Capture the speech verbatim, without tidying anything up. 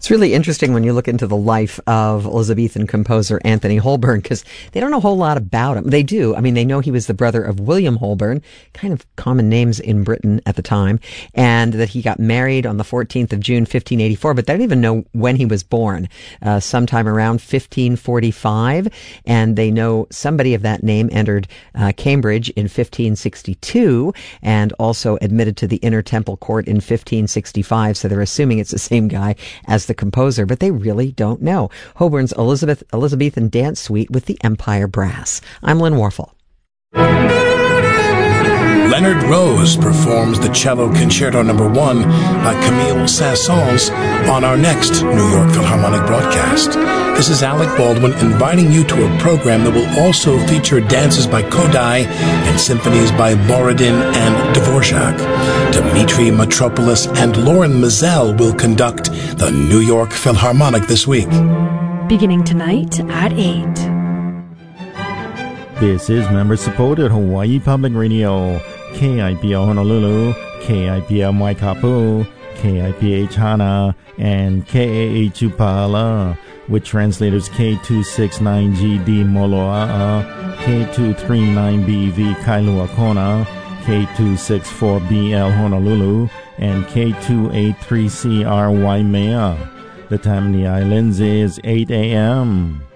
It's really interesting when you look into the life of Elizabethan composer Anthony Holborn, because they don't know a whole lot about him. They do. I mean, they know he was the brother of William Holborn, kind of common names in Britain at the time, and that he got married on the fourteenth of June, fifteen eighty-four, but they don't even know when he was born, uh, sometime around fifteen forty-five, and they know somebody of that name entered uh, Cambridge in fifteen sixty-two and also admitted to the Inner Temple Court in fifteen sixty-five, so they're assuming it's the same guy as the composer, but they really don't know. Holborn's Elizabeth Elizabethan Dance Suite with the Empire Brass. I'm Lynn Warfel. Leonard Rose performs the Cello Concerto Number One by Camille Saint-Saëns on our next New York Philharmonic broadcast. This is Alec Baldwin inviting you to a program that will also feature dances by Kodály and symphonies by Borodin and Dvorak. Dmitri Mitropoulos and Lauren Mizell will conduct the New York Philharmonic this week. Beginning tonight at eight. This is member-supported Hawaii Public Radio, K I P L Honolulu, K I P L Waikapu, K I P H Hana, and K A H Upala, with translators K two sixty-nine G D Moloa'a, K two thirty-nine B V Kailua Kona, K two sixty-four B L Honolulu, and K two eighty-three C R Waimea. The time in the islands is eight a.m.